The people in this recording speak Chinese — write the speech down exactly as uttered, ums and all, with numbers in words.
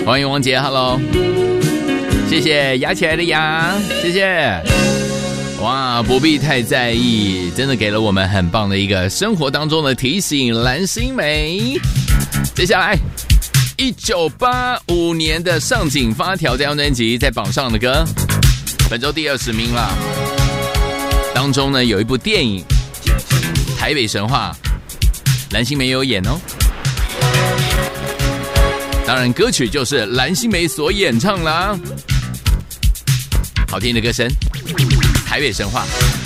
欢迎王杰 ，Hello， 谢谢压起来的牙，谢谢。哇，不必太在意，真的给了我们很棒的一个生活当中的提醒。蓝心湄，接下来一九八五年的上紧发条这张专辑在榜上的歌，本周第二十名了。当中呢有一部电影《台北神话》，蓝心湄有演哦。当然，歌曲就是蓝心湄所演唱啦，好听的歌声。台北神话。